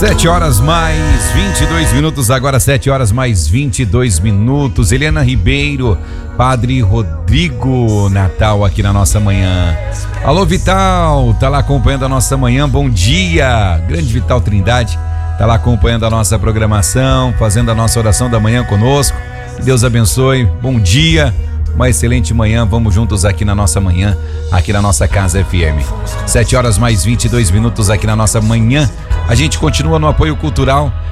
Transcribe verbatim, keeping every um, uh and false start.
Sete horas mais vinte e dois minutos, agora sete horas mais vinte e dois minutos. Helena Ribeiro, Padre Rodrigo Natal aqui na nossa manhã. Alô, Vital, tá lá acompanhando a nossa manhã, bom dia. Grande Vital Trindade, tá lá acompanhando a nossa programação, fazendo a nossa oração da manhã conosco. Que Deus abençoe, bom dia, uma excelente manhã, vamos juntos aqui na nossa manhã, aqui na nossa Casa F M. Sete horas mais vinte e dois minutos aqui na nossa manhã. A gente continua no apoio cultural